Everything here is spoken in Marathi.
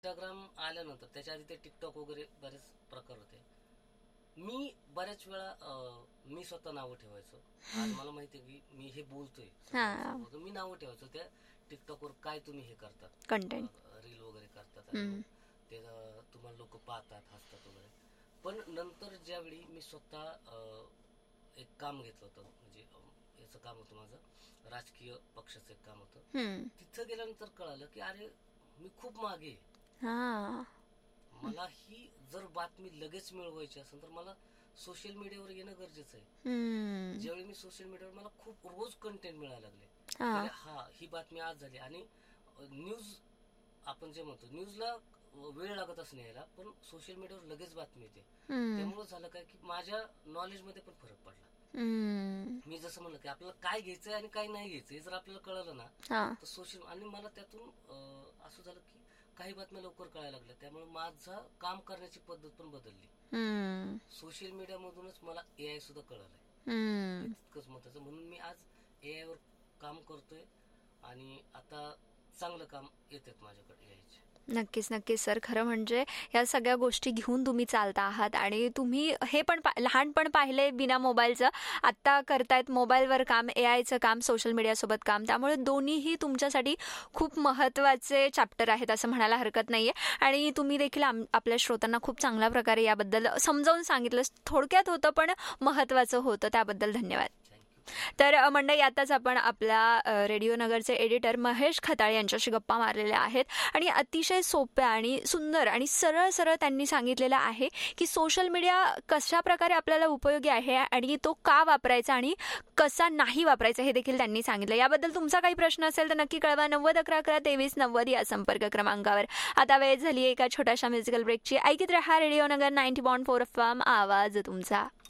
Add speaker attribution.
Speaker 1: इंस्टाग्राम आल्यानंतर त्याच्या आधी ते टिकटॉक वगैरे बरेच प्रकार होते. मी बऱ्याच वेळा मी स्वतः नावं ठेवायचो. आज मला माहितीये की मी हे बोलतोय, मी नावं ठेवायचो त्या टिकटॉकवर. काय तुम्ही हे करतात,
Speaker 2: कंटेंट
Speaker 1: रील वगैरे करतात आणि ते तुम्हाला लोक पाहतात, हसतात वगैरे. पण नंतर ज्यावेळी मी स्वतः एक काम घेतलं होतं, म्हणजे याचं काम होतं माझं, राजकीय पक्षाचं एक काम होतं. तिथं गेल्यानंतर कळालं की अरे मी खूप मागे. मला ही जर बातमी लगेच मिळवायची असेल तर मला सोशल मीडियावर येणं गरजेचं आहे. ज्यावेळी मी सोशल मीडियावर मला खूप रोज कंटेंट मिळायला लागले. हा ही बातमी आज झाली. आणि न्यूज आपण जे म्हणतो, न्यूजला वेळ लागत असं यायला, पण सोशल मीडियावर लगेच बातमी येते. त्यामुळे झालं काय की माझ्या नॉलेज मध्ये पण फरक पडला. मी जसं म्हणलं की आपल्याला काय घ्यायचंय आणि काय नाही घ्यायचं हे जर आपल्याला कळलं ना तर सोशल. आणि मला त्यातून असं झालं की काही बातम्या लवकर कळायला लागल्या. त्यामुळे माझं काम करण्याची पद्धत पण बदलली. सोशल मीडिया मधूनच मला AI सुद्धा कळलंय, तितकंच महत्वाचं. म्हणून मी आज AI वर काम करतोय आणि आता चांगलं काम येतात माझ्याकडे यायचे.
Speaker 2: नक्कीच नक्कीच सर. खरं म्हणजे ह्या सगळ्या गोष्टी घेऊन तुम्ही चालता आहात आणि तुम्ही हे पण लहानपण पाहिले बिना मोबाईलचं, आत्ता करतायत मोबाईलवर काम, AIचं काम, सोशल मीडियासोबत काम. त्यामुळे दोन्हीही तुमच्यासाठी खूप महत्त्वाचे चॅप्टर आहेत असं म्हणायला हरकत नाही आहे. आणि तुम्ही देखील आपल्या श्रोत्यांना खूप चांगल्या प्रकारे याबद्दल समजावून सांगितलं. थोडक्यात होतं पण महत्त्वाचं होतं. त्याबद्दल धन्यवाद. तर मंडळी, आताच आपण आपल्या रेडिओ नगरचे एडिटर महेश खताळे यांच्याशी गप्पा मारलेल्या आहेत आणि अतिशय सोप्या आणि सुंदर आणि सरळ सरळ त्यांनी सांगितलेलं आहे की सोशल मीडिया कशा प्रकारे आपल्याला उपयोगी आहे आणि तो का वापरायचा आणि कसा नाही वापरायचा हे देखील त्यांनी सांगितलं. याबद्दल तुमचा काही प्रश्न असेल तर नक्की कळवा. 90112390 या संपर्क क्रमांकावर. आता वेळ झाली एका छोट्याशा म्युझिकल ब्रेकची. ऐकत रहा रेडिओ नगर 90.4 FM, आवाज तुमचा.